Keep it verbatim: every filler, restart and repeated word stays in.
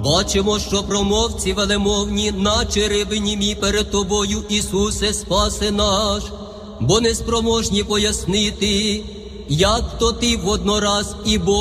Бачимо, що промовці велемовні, наче риби німі перед тобою, Ісусе, спаси наш, бо неспроможні пояснити, як то ти воднораз і Бог